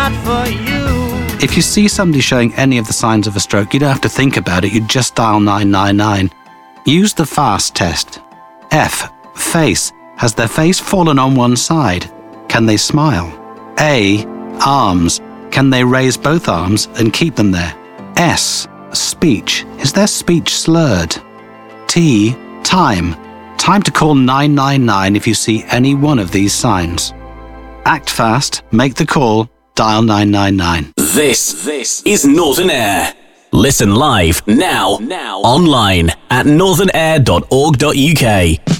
not for you. If you see somebody showing any of the signs of a stroke, you don't have to think about it, you just dial 999. Use the FAST test. F. Face. Has their face fallen on one side? Can they smile? A. Arms. Can they raise both arms and keep them there? S. Speech. Is their speech slurred? T. Time. Time to call 999 if you see any one of these signs. Act fast, make the call, dial 999. This is Northern Air. Listen live now online at northernair.org.uk.